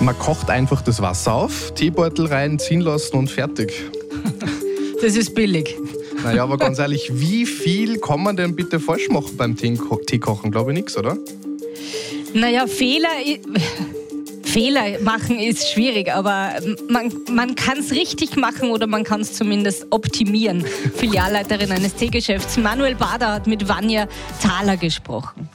Man kocht einfach das Wasser auf, Teebeutel rein, ziehen lassen und fertig. Das ist billig. Naja, aber ganz ehrlich, wie viel kann man denn bitte falsch machen beim Teekochen? Glaube ich nichts, oder? Naja, Fehler machen ist schwierig, aber man kann es richtig machen oder man kann es zumindest optimieren. Filialleiterin eines Teegeschäfts Manuel Bader hat mit Vanja Thaler gesprochen.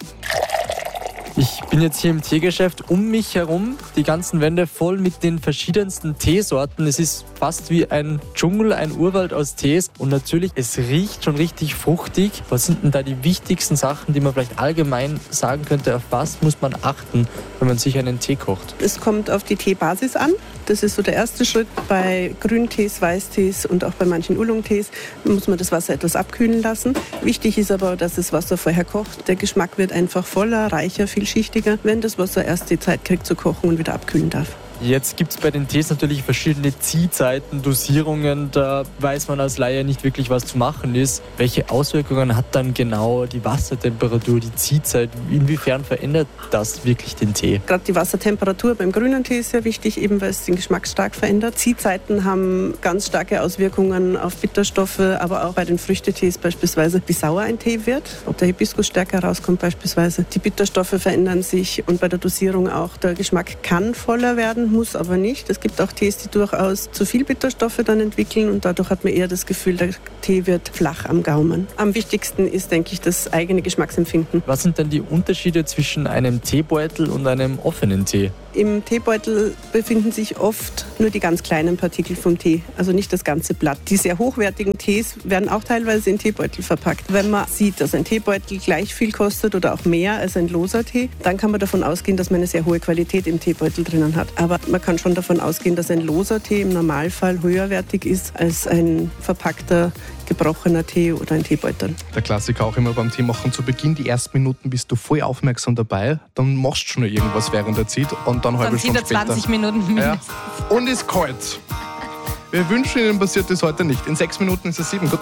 Ich bin jetzt hier im Teegeschäft, um mich herum die ganzen Wände voll mit den verschiedensten Teesorten. Es ist fast wie ein Dschungel, ein Urwald aus Tees. Und natürlich, es riecht schon richtig fruchtig. Was sind denn da die wichtigsten Sachen, die man vielleicht allgemein sagen könnte? Auf was muss man achten, wenn man sich einen Tee kocht? Es kommt auf die Teebasis an. Das ist so der erste Schritt. Bei Grüntees, Weißtees und auch bei manchen Oolong-Tees muss man das Wasser etwas abkühlen lassen. Wichtig ist aber, dass das Wasser vorher kocht. Der Geschmack wird einfach voller, reicher, vielschichtiger, wenn das Wasser erst die Zeit kriegt zu kochen und wieder abkühlen darf. Jetzt gibt es bei den Tees natürlich verschiedene Ziehzeiten, Dosierungen. Da weiß man als Laie nicht wirklich, was zu machen ist. Welche Auswirkungen hat dann genau die Wassertemperatur, die Ziehzeit? Inwiefern verändert das wirklich den Tee? Gerade die Wassertemperatur beim grünen Tee ist sehr wichtig, eben weil es den Geschmack stark verändert. Ziehzeiten haben ganz starke Auswirkungen auf Bitterstoffe, aber auch bei den Früchtetees beispielsweise, wie sauer ein Tee wird, ob der Hibiskus stärker rauskommt beispielsweise. Die Bitterstoffe verändern sich und bei der Dosierung auch. Der Geschmack kann voller werden, muss aber nicht. Es gibt auch Tees, die durchaus zu viel Bitterstoffe dann entwickeln und dadurch hat man eher das Gefühl, der Tee wird flach am Gaumen. Am wichtigsten ist, denke ich, das eigene Geschmacksempfinden. Was sind denn die Unterschiede zwischen einem Teebeutel und einem offenen Tee? Im Teebeutel befinden sich oft nur die ganz kleinen Partikel vom Tee, also nicht das ganze Blatt. Die sehr hochwertigen Tees werden auch teilweise in Teebeutel verpackt. Wenn man sieht, dass ein Teebeutel gleich viel kostet oder auch mehr als ein loser Tee, dann kann man davon ausgehen, dass man eine sehr hohe Qualität im Teebeutel drinnen hat. Aber man kann schon davon ausgehen, dass ein loser Tee im Normalfall höherwertig ist als ein verpackter gebrochener Tee oder ein Teebeutel. Der Klassiker auch immer beim Teemachen zu Beginn, die ersten Minuten bist du voll aufmerksam dabei, dann machst du schon irgendwas während der Zeit und dann halbe Stunde später. 20 Minuten mindestens. Ja. Und ist kalt. Wir wünschen Ihnen passiert das heute nicht. In 6 Minuten ist es 7.